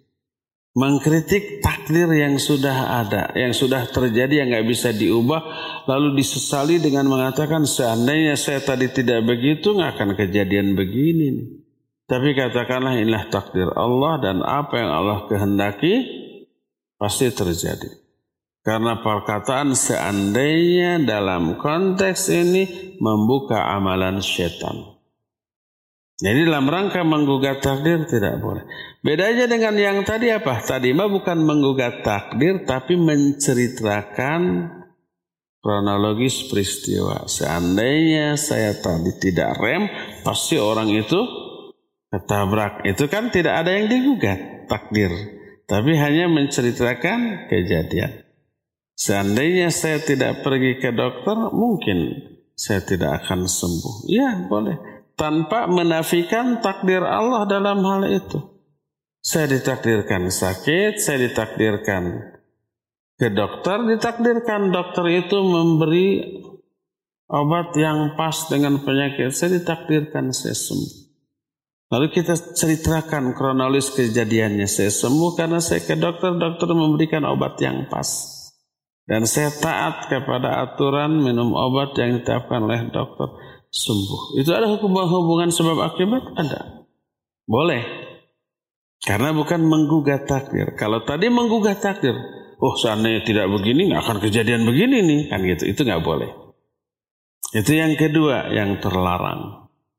mengkritik takdir yang sudah ada, yang sudah terjadi, yang nggak bisa diubah, lalu disesali dengan mengatakan seandainya saya tadi tidak begitu nggak akan kejadian begini. Tapi katakanlah inilah takdir Allah dan apa yang Allah kehendaki pasti terjadi. Karena perkataan seandainya dalam konteks ini membuka amalan setan. Jadi dalam rangka menggugat takdir tidak boleh. Bedanya dengan yang tadi apa? Tadi mah bukan menggugat takdir tapi menceritakan kronologis peristiwa. Seandainya saya tadi tidak rem, pasti orang itu ketabrak. Itu kan tidak ada yang digugat takdir. Tapi hanya menceritakan kejadian. Seandainya saya tidak pergi ke dokter, mungkin saya tidak akan sembuh. Ya, boleh. Tanpa menafikan takdir Allah dalam hal itu. Saya ditakdirkan sakit, saya ditakdirkan ke dokter, ditakdirkan dokter itu memberi obat yang pas dengan penyakit. Saya ditakdirkan saya sembuh. Lalu kita ceritakan kronologis kejadiannya. Saya sembuh karena saya ke dokter, dokter memberikan obat yang pas. Dan saya taat kepada aturan minum obat yang ditetapkan oleh dokter, sembuh. Itu ada hubungan sebab akibat? Ada. Boleh. Karena bukan menggugat takdir. Kalau tadi menggugat takdir, oh seandainya tidak begini, nggak akan kejadian begini nih. Kan gitu, itu nggak boleh. Itu yang kedua, yang terlarang.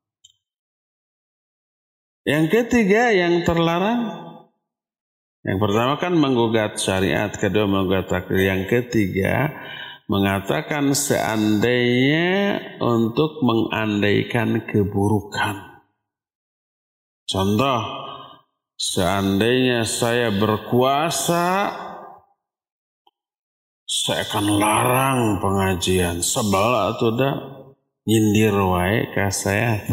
Yang ketiga yang terlarang, yang pertama kan menggugat syariat, kedua menggugat takdir. Yang ketiga mengatakan seandainya untuk mengandaikan keburukan. Contoh, seandainya saya berkuasa, saya akan larang pengajian. Sebel atau dah nyindir wae ka saya.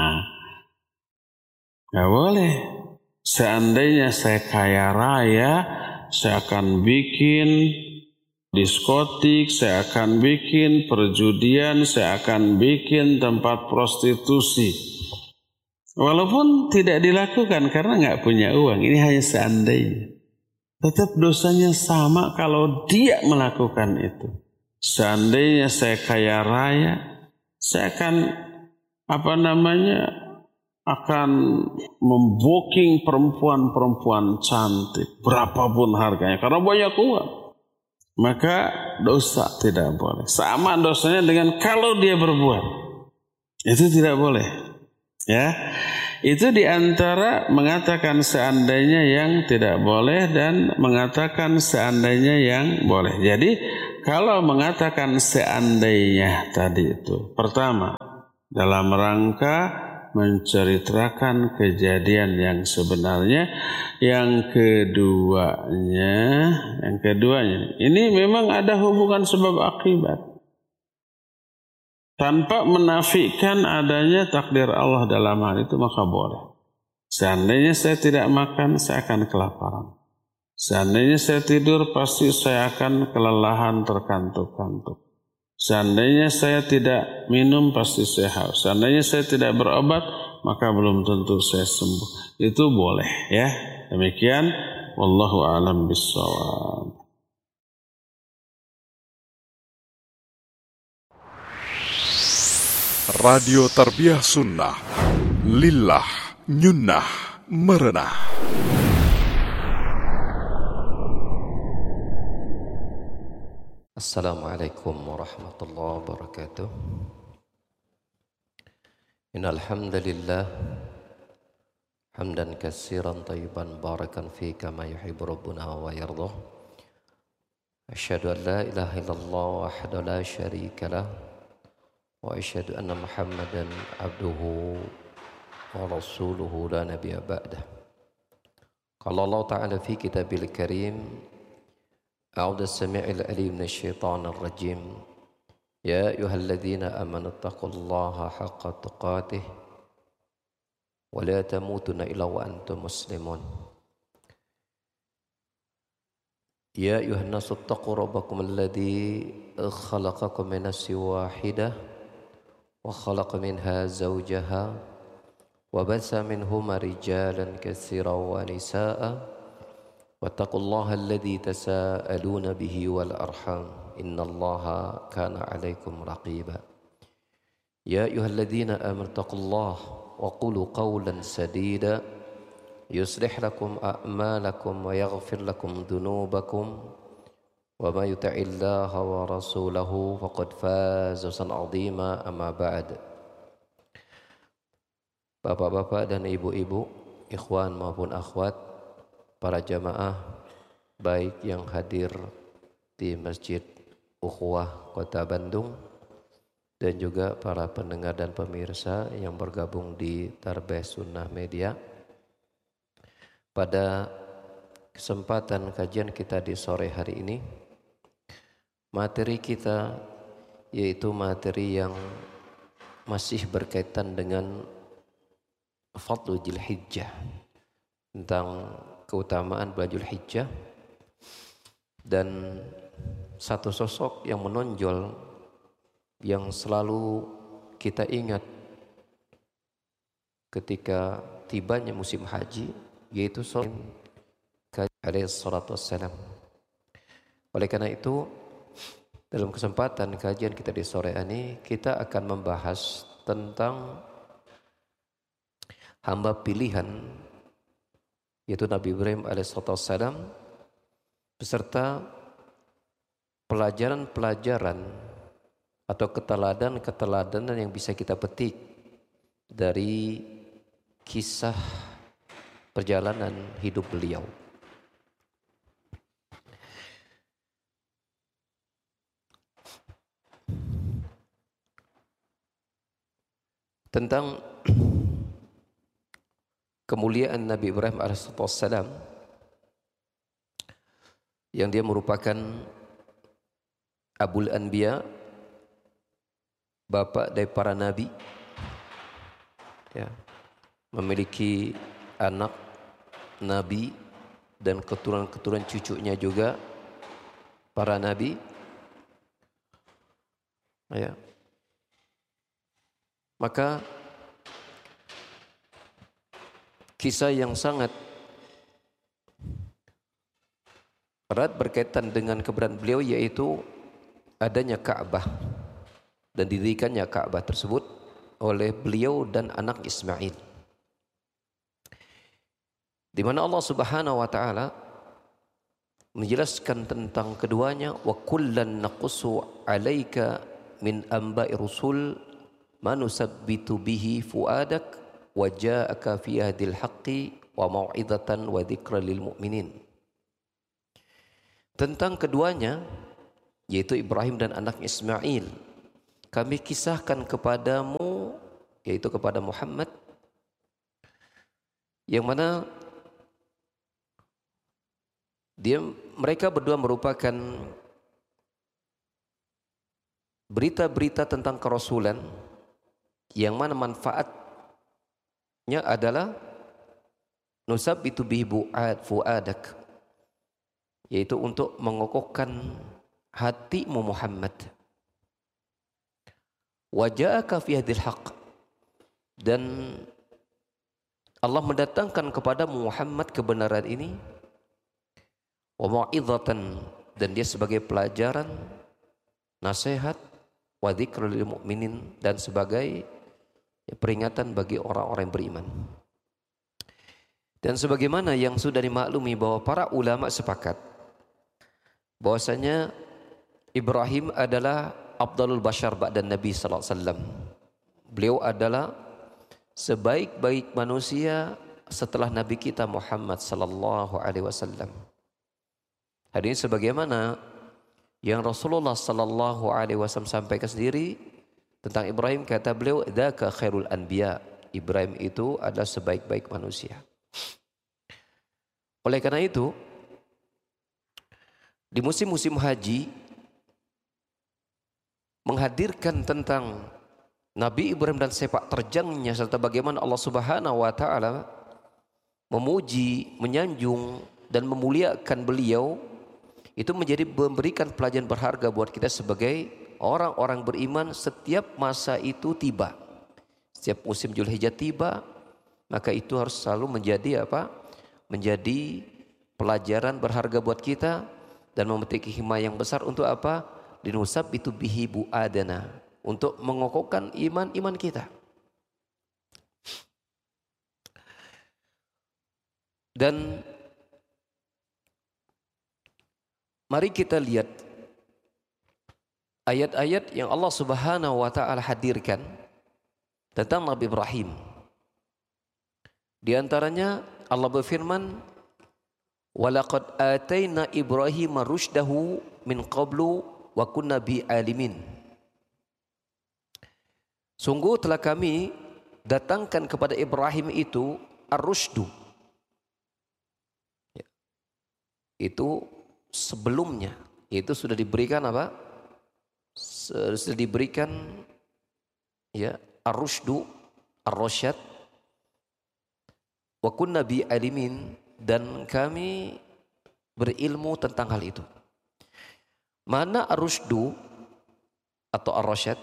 Gak boleh. Seandainya saya kaya raya, saya akan bikin diskotik, saya akan bikin perjudian, saya akan bikin tempat prostitusi. Walaupun tidak dilakukan karena gak punya uang. Ini hanya seandainya. Tetap dosanya sama kalau dia melakukan itu. Seandainya saya kaya raya, saya akan apa namanya akan membooking perempuan-perempuan cantik berapapun harganya karena banyak uang. Maka dosa tidak boleh. Sama dosanya dengan kalau dia berbuat. Itu tidak boleh. Ya, itu diantara mengatakan seandainya yang tidak boleh dan mengatakan seandainya yang boleh. Jadi kalau mengatakan seandainya tadi itu, pertama dalam rangka menceritakan kejadian yang sebenarnya, yang keduanya, yang keduanya ini memang ada hubungan sebab akibat. Tanpa menafikan adanya takdir Allah dalam hal itu, maka boleh. Seandainya saya tidak makan, saya akan kelaparan. Seandainya saya tidur, pasti saya akan kelelahan terkantuk-kantuk. Seandainya saya tidak minum, pasti saya haus. Seandainya saya tidak berobat, maka belum tentu saya sembuh. Itu boleh, ya. Demikian, wallahu a'lam bishawab. Radio Tarbiyah Sunnah, lillah, nyunnah, merenah. Assalamualaikum warahmatullahi wabarakatuh. Innal hamdalillah hamdan katsiran thayyiban barakan fi kama yuhibbu rabbuna wa yardah. Asyhadu an la ilaha illallah wahdahu la syarika lah. Wa asyhadu anna Muhammadan abduhu wa rasuluhu la nabiyya ba'dah. Qala Allah Ta'ala fi kitabil karim, a'udzu samii'il 'aliim minasyaitonir rajiim. Ya ayyuhalladzina amanu taqullaha haqqa tuqatih wa la tamutunna illa wa antum muslimun. Ya ayyuhan nasu taqu rabbakum alladzi khalaqakum min nafsin wahidah وخلق منها زوجها وبث منهما رجالا كثيرا ونساء واتقوا الله الذي تساءلون به والأرحام إن الله كان عليكم رقيبا يا أيها الذين آمنوا اتقوا الله وقولوا قولا سديدا يصلح لكم أعمالكم ويغفر لكم ذنوبكم وما يطع الله ورسوله فقد فاز فوزا عظيما أما بعد. Bapak-bapak dan ibu-ibu, ikhwan maupun akhwat, para jamaah baik yang hadir di Masjid Ukhuwah Kota Bandung dan juga para pendengar dan pemirsa yang bergabung di Tarbiyah Sunnah Media. Pada kesempatan kajian kita di sore hari ini, materi kita yaitu materi yang masih berkaitan dengan Fadlu Dzulhijjah, tentang keutamaan bulan Dzulhijjah dan satu sosok yang menonjol yang selalu kita ingat ketika tibanya musim haji, yaitu Rasul alaihi salatu wassalam. Oleh karena itu, dalam kesempatan kajian kita di sore ini, kita akan membahas tentang hamba pilihan, yaitu Nabi Ibrahim alaihissalam, beserta pelajaran-pelajaran atau keteladanan-keteladanan yang bisa kita petik dari kisah perjalanan hidup beliau. Tentang kemuliaan Nabi Ibrahim alaihissalam yang dia merupakan Abul Anbiya, bapak dari para nabi, ya, memiliki anak nabi dan keturunan-keturunan cucunya juga para nabi, ya. Maka kisah yang sangat erat berkaitan dengan keberadaan beliau yaitu adanya Ka'bah dan didirikannya Ka'bah tersebut oleh beliau dan anak Ismail, di mana Allah Subhanahu wa taala menjelaskan tentang keduanya, wa kullan naqussu 'alaika min anba'i rusul manusabbitu bihi fuadak wa ja'aka fi hadil haqqi wa mau'izatan wa dzikra lil mu'minin. Tentang keduanya, yaitu Ibrahim dan anaknya Ismail, kami kisahkan kepadamu, yaitu kepada Muhammad, yang mana dia mereka berdua merupakan berita-berita tentang kerasulan yang mana manfaatnya adalah nusabbitu bihi fuadak, yaitu untuk mengokohkan hatimu Muhammad. Wa ja'aka fi hadil haqq, dan Allah mendatangkan kepadamu Muhammad kebenaran ini, wa mau'izatan, dan dia sebagai pelajaran, nasihat, wa dzikra lil mu'minin, dan sebagai peringatan bagi orang-orang yang beriman. Dan sebagaimana yang sudah dimaklumi bahwa para ulama sepakat bahwasanya Ibrahim adalah afdalul bashar ba'da Nabi sallallahu alaihi wasallam. Beliau adalah sebaik-baik manusia setelah Nabi kita Muhammad sallallahu alaihi wasallam. Hari ini sebagaimana yang Rasulullah sallallahu alaihi wasallam sampaikan sendiri tentang Ibrahim, kata beliau, dzaka khairul anbiya. Ibrahim itu adalah sebaik-baik manusia. Oleh karena itu, di musim-musim haji menghadirkan tentang Nabi Ibrahim dan sepak terjangnya serta bagaimana Allah Subhanahu wa taala memuji, menyanjung dan memuliakan beliau, itu menjadi memberikan pelajaran berharga buat kita sebagai orang-orang beriman. Setiap masa itu tiba, setiap musim Dzulhijjah tiba, maka itu harus selalu menjadi apa? Menjadi pelajaran berharga buat kita dan memetik hikmah yang besar untuk apa? Linusabbitu bihi bu'adana, untuk mengokohkan iman-iman kita. Dan mari kita lihat ayat-ayat yang Allah Subhanahu wa taala hadirkan tentang Nabi Ibrahim. Di antaranya Allah berfirman, "Walaqad ataina Ibrahim rusydahu min qablu wa kunna bi alimin." Sungguh telah kami datangkan kepada Ibrahim itu ar-rusydu. Ya. Itu sebelumnya, itu sudah diberikan apa? Sudah diberikan ya ar-rusydu, ar-rasyad, wa kunna bi alimin, dan kami berilmu tentang hal itu. Mana ar-rusydu atau ar-rasyad?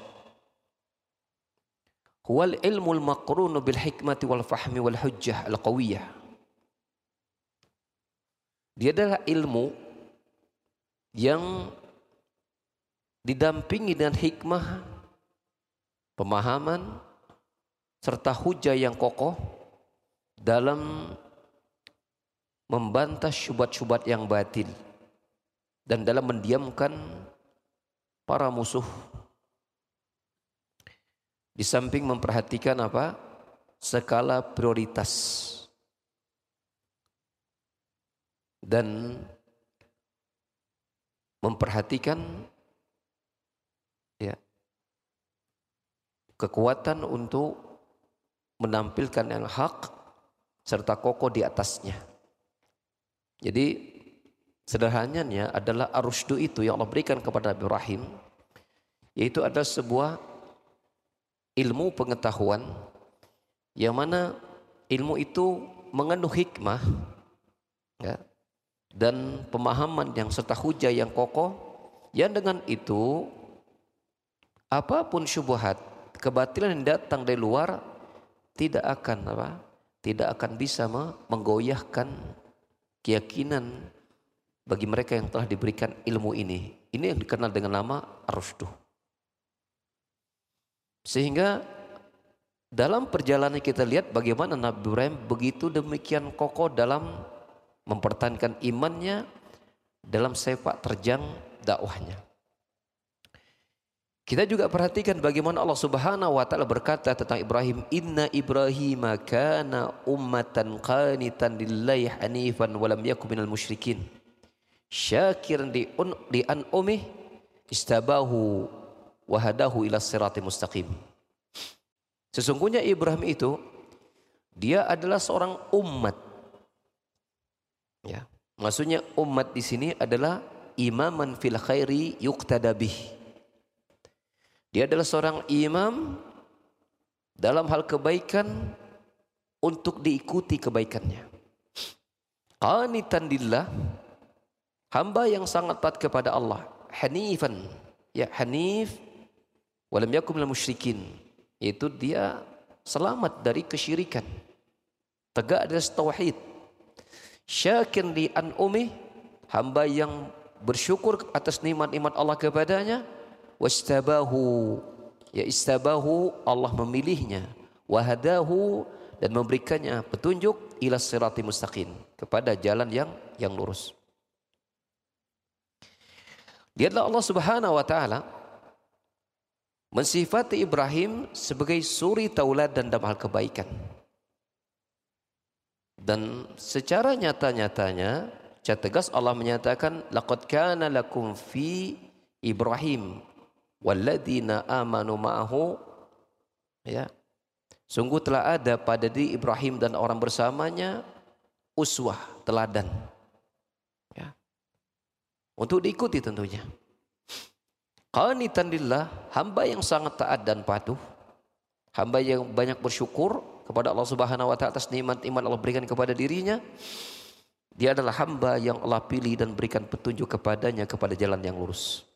Huwal ilmul maqrunu bil hikmati wal fahmi wal hujjah al qawiyah. Dia adalah ilmu yang didampingi dengan hikmah, pemahaman, serta hujah yang kokoh dalam membantah syubhat-syubhat yang batil dan dalam mendiamkan para musuh. Di samping memperhatikan apa? Skala prioritas dan memperhatikan ya kekuatan untuk menampilkan yang hak serta kokoh di atasnya. Jadi sederhananya adalah ar-rusydu itu yang Allah berikan kepada Nabi Ibrahim, yaitu adalah sebuah ilmu pengetahuan yang mana ilmu itu mengandung hikmah ya, dan pemahaman yang serta hujah yang kokoh, yang dengan itu apapun syubhat, kebatilan yang datang dari luar tidak akan apa? Tidak akan bisa menggoyahkan keyakinan bagi mereka yang telah diberikan ilmu ini. Ini yang dikenal dengan nama ar-rusydu. Sehingga dalam perjalanan kita lihat bagaimana Nabi Ibrahim begitu demikian kokoh dalam mempertahankan imannya dalam sepak terjang dakwahnya. Kita juga perhatikan bagaimana Allah Subhanahu wa taala berkata tentang Ibrahim, inna Ibrahim kana ummatan qanitan lillahi hanifan wa lam yakun minal musyrikin syakiran li un li an umih istabahu wa hadahu ila siratal mustaqim. Sesungguhnya Ibrahim itu dia adalah seorang umat. Ya, maksudnya umat di sini adalah imaman fil khairi yuqtada bih. Dia adalah seorang imam dalam hal kebaikan untuk diikuti kebaikannya. Qanitan lillah, hamba yang sangat taat kepada Allah. Hanifan, ya hanif, walam yakun minal musyrikin. Itu dia selamat dari kesyirikan. Tegak atas tauhid. Syakir li an umih, hamba yang bersyukur atas nikmat-nikmat Allah kepadanya. Wastabahu, ya istabahu, Allah memilihnya, wahadahu, dan memberikannya petunjuk ila sirati mustaqim, kepada jalan yang yang lurus. Dia adalah Allah Subhanahu wa taala mensifati Ibrahim sebagai suri tauladan dalam hal kebaikan. Dan secara nyata-nyatanya, secara tegas Allah menyatakan, laqad kana lakum fi Ibrahim walladzina amanu ma'ahu, ya, sungguh telah ada pada diri Ibrahim dan orang bersamanya uswah, teladan, ya, untuk diikuti tentunya. Qanitan lillah, hamba yang sangat taat dan patuh, hamba yang banyak bersyukur kepada Allah Subhanahu wa taala atas nikmat-nikmat Allah berikan kepada dirinya. Dia adalah hamba yang Allah pilih dan berikan petunjuk kepadanya kepada jalan yang lurus.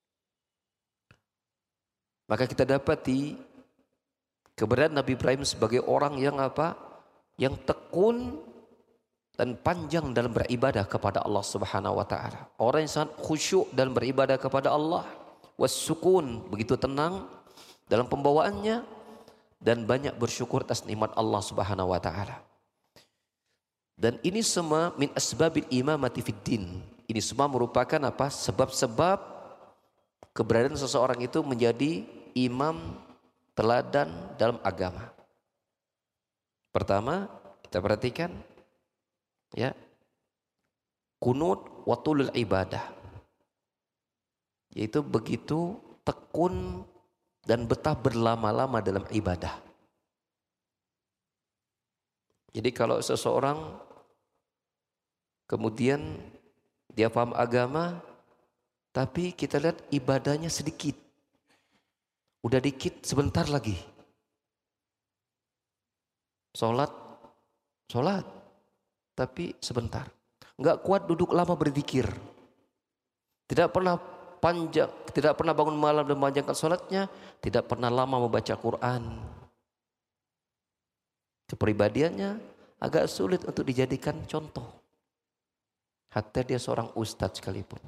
Maka kita dapati keberadaan Nabi Ibrahim sebagai orang yang apa? Yang tekun dan panjang dalam beribadah kepada Allah Subhanahu wa taala. Orang yang sangat khusyuk dalam beribadah kepada Allah, wassukun, begitu tenang dalam pembawaannya, dan banyak bersyukur atas nikmat Allah Subhanahu wa taala. Dan ini semua min asbabil imamati fid din. Ini semua merupakan apa? Sebab-sebab keberadaan seseorang itu menjadi imam teladan dalam agama. Pertama, kita perhatikan, ya, kunut wa tulul ibadah, yaitu begitu tekun dan betah berlama-lama dalam ibadah. Jadi kalau seseorang kemudian dia paham agama, tapi kita lihat ibadahnya sedikit, udah dikit, sebentar lagi sholat, sholat, tapi sebentar. Nggak kuat duduk lama berzikir, tidak pernah panjang, tidak pernah bangun malam dan memanjangkan sholatnya, tidak pernah lama membaca Quran. Kepribadiannya agak sulit untuk dijadikan contoh, hatta dia seorang ustadz sekalipun.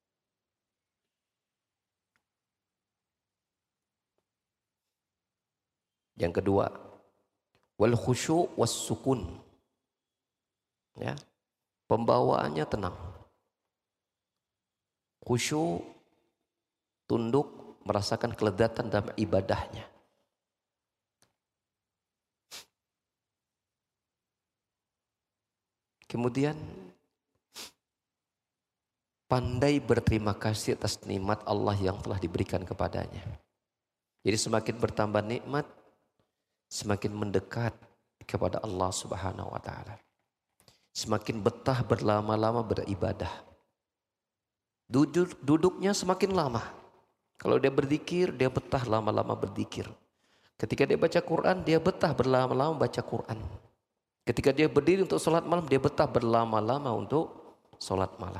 Yang kedua, wal khusyu' was sukun, ya, pembawaannya tenang, khusyuk, tunduk, merasakan kelezatan dalam ibadahnya. Kemudian pandai berterima kasih atas nikmat Allah yang telah diberikan kepadanya. Jadi semakin bertambah nikmat, semakin mendekat kepada Allah Subhanahu wa taala. Semakin betah berlama-lama beribadah. Duduk, duduknya semakin lama. Kalau dia berzikir, dia betah lama-lama berzikir. Ketika dia baca Quran, dia betah berlama-lama baca Quran. Ketika dia berdiri untuk sholat malam, dia betah berlama-lama untuk sholat malam.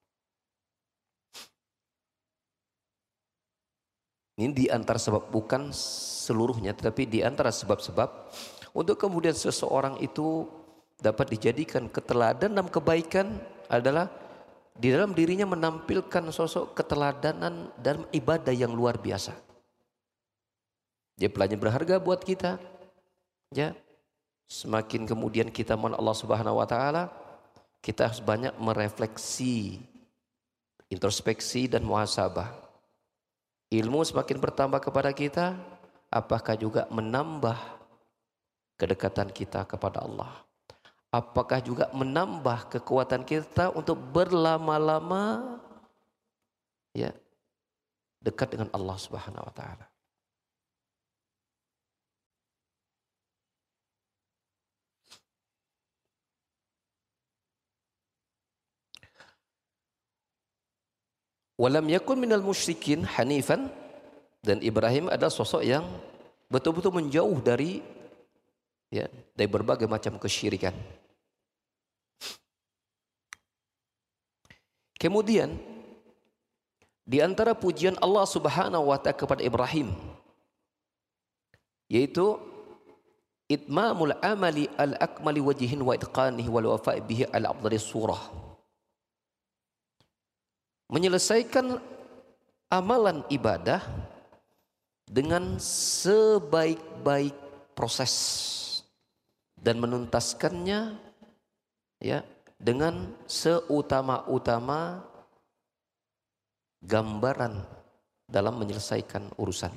Ini di antara sebab, bukan seluruhnya, tetapi di antara sebab-sebab untuk kemudian seseorang itu dapat dijadikan keteladan dalam kebaikan adalah di dalam dirinya menampilkan sosok keteladanan dalam ibadah yang luar biasa. Dia pelajaran berharga buat kita. Ya, semakin kemudian kita mohon Allah Subhanahu wa taala, kita harus banyak merefleksi, introspeksi dan muhasabah. ilmu semakin bertambah kepada kita, apakah juga menambah kedekatan kita kepada Allah? Apakah juga menambah kekuatan kita untuk berlama-lama ya dekat dengan Allah Subhanahu wa taala? Walam yakun minal musyrikin hanifan, dan Ibrahim adalah sosok yang betul-betul menjauh dari ya dari berbagai macam kesyirikan. Kemudian di antara pujian Allah Subhanahu wa taala kepada Ibrahim yaitu itmamul amali al akmali wajhin wa itqanihi wal wafa'i bihi al afdalis surah. Menyelesaikan amalan ibadah dengan sebaik-baik proses dan menuntaskannya ya dengan seutama-utama gambaran dalam menyelesaikan urusan.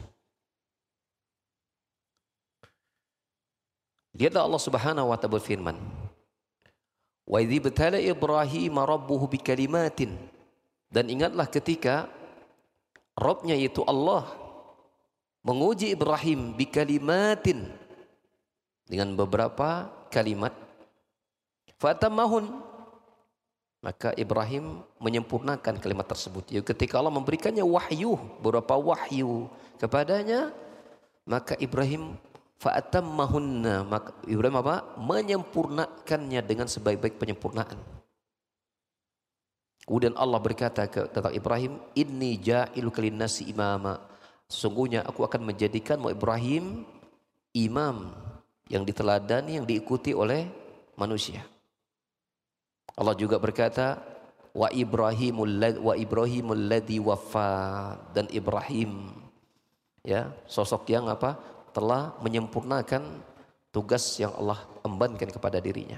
Lihatlah Allah Subhanahu wa taala berfirman, "Wa idz ibtala Ibrahim rabbuhu bikalimatin." Dan ingatlah ketika Rabbnya yaitu Allah menguji Ibrahim bikalimatin dengan beberapa kalimat. Fatammahun, maka Ibrahim menyempurnakan kalimat tersebut. Yaitu ketika Allah memberikannya wahyu, beberapa wahyu kepadanya, maka Ibrahim fatammahunna, maka Ibrahim apa? Menyempurnakannya dengan sebaik-baik penyempurnaan. Kemudian Allah berkata tentang Ibrahim, inni ja'iluka linnasi imama, sesungguhnya aku akan menjadikanmu Ibrahim imam yang diteladani, yang diikuti oleh manusia. Allah juga berkata, wa Ibrahimul wa Ibrahimul ladzi waffa, dan Ibrahim ya sosok yang apa? Telah menyempurnakan tugas yang Allah embankan kepada dirinya.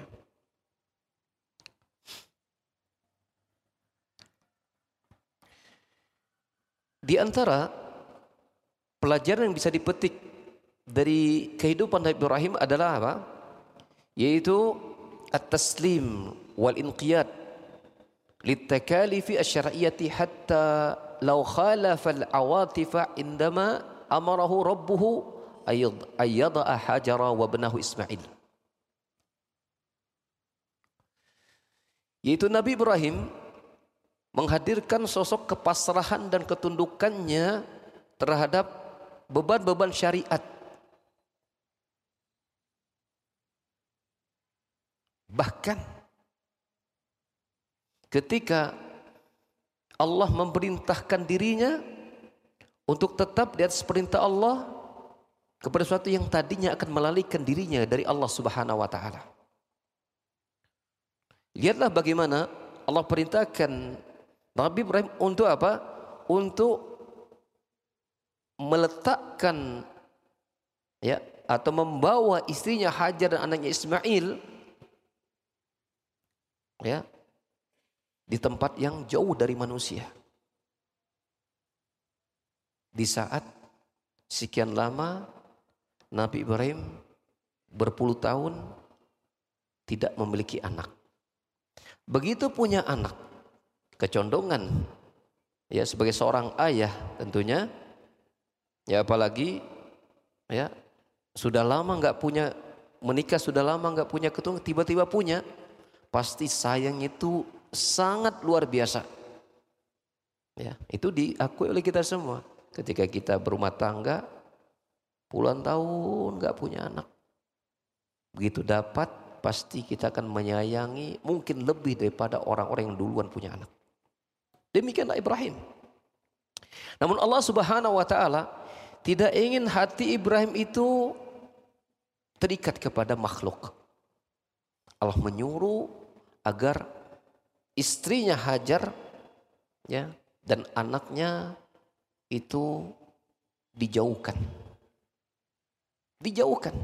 Di antara pelajaran yang bisa dipetik dari kehidupan Nabi Ibrahim adalah apa? Yaitu at-taslim wal inqiyad litakalifi asy-syar'iyyati hatta law khalafa al-awatifa indama amarahu rabbuhu ayyada'a hajara wa ibnahu Ismail. Yaitu Nabi Ibrahim menghadirkan sosok kepasrahan dan ketundukannya terhadap beban-beban syariat. Bahkan ketika Allah memerintahkan dirinya untuk tetap di atas perintah Allah kepada sesuatu yang tadinya akan melalaikan dirinya dari Allah Subhanahu wa taala. Lihatlah bagaimana Allah perintahkan Nabi Ibrahim untuk apa? Untuk meletakkan ya atau membawa istrinya Hajar dan anaknya Ismail ya di tempat yang jauh dari manusia. Di saat sekian lama Nabi Ibrahim berpuluh tahun tidak memiliki anak. Begitu punya anak, kecondongan ya sebagai seorang ayah tentunya ya, apalagi ya sudah lama nggak punya, menikah sudah lama nggak punya keturunan, tiba-tiba punya, pasti sayang itu sangat luar biasa ya. Itu diakui oleh kita semua ketika kita berumah tangga puluhan tahun nggak punya anak, begitu dapat pasti kita akan menyayangi mungkin lebih daripada orang-orang yang duluan punya anak. Demikianlah Ibrahim. Namun Allah Subhanahu wa taala tidak ingin hati Ibrahim itu terikat kepada makhluk. Allah menyuruh agar istrinya Hajar ya dan anaknya itu dijauhkan. Dijauhkan.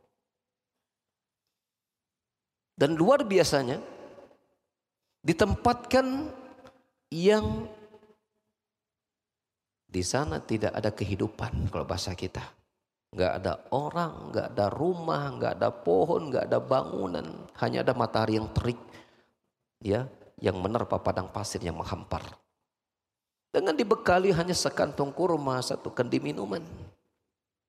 Dan luar biasanya ditempatkan yang Di sana tidak ada kehidupan kalau bahasa kita. Nggak ada orang, nggak ada rumah, nggak ada pohon, nggak ada bangunan. Hanya ada matahari yang terik, ya, yang menerpa padang pasir yang menghampar. Dengan dibekali hanya sekantong kurma, satu kendi minuman.